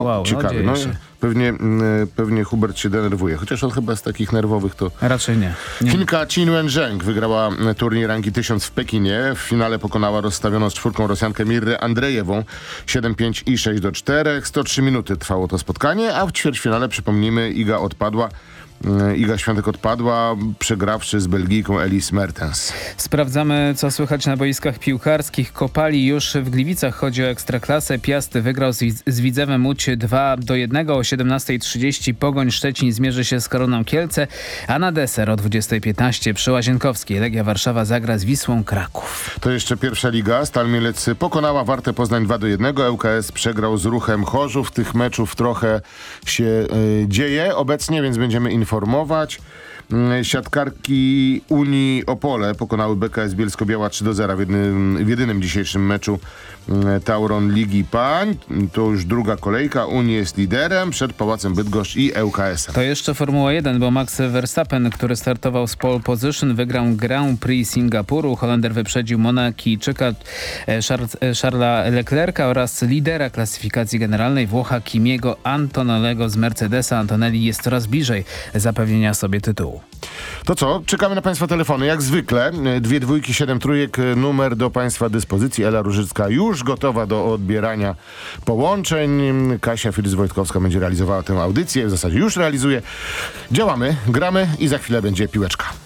Wow, ciekawe. no, się. Pewnie Hubert się denerwuje, chociaż on chyba z takich nerwowych to... Raczej nie. Chinka Qin Wenzheng wygrała turniej rangi 1000 w Pekinie. W finale pokonała rozstawioną z czwórką Rosjankę Mirrę Andrejewą 7-5 i 6-4. 103 minuty trwało to spotkanie, a w ćwierćfinale, przypomnijmy, Iga Świątek odpadła, przegrawszy z Belgijką Elise Mertens. Sprawdzamy, co słychać na boiskach piłkarskich. Kopali już w Gliwicach. Chodzi o Ekstraklasę. Piast wygrał z Widzewem Łódź 2-1. O 17:30 Pogoń Szczecin zmierzy się z Koroną Kielce, a na deser o 20:15 przy Łazienkowskiej Legia Warszawa zagra z Wisłą Kraków. To jeszcze pierwsza liga. Stal Mielec pokonała Wartę Poznań 2-1. ŁKS przegrał z Ruchem Chorzów. Tych meczów trochę się dzieje obecnie, więc będziemy informować. Siatkarki Unii Opole pokonały BKS Bielsko-Biała 3-0 w jedynym dzisiejszym meczu Tauron Ligi Pań. To już druga kolejka. Unii jest liderem przed Pałacem Bydgoszcz i ŁKS-em. To jeszcze Formuła 1, bo Max Verstappen, który startował z pole position, wygrał Grand Prix Singapuru. Holender wyprzedził Monakijczyka Charlesa Leclerca oraz lidera klasyfikacji generalnej Włocha Kimiego Antonellego z Mercedesa. Antonelli jest coraz bliżej zapewnienia sobie tytułu. To co? Czekamy na Państwa telefony. Jak zwykle 2 dwójki, 7 trójek, numer do Państwa dyspozycji. Ela Różycka już gotowa do odbierania połączeń. Kasia Filip-Wojtkowska będzie realizowała tę audycję. W zasadzie już realizuje. Działamy, gramy i za chwilę będzie piłeczka.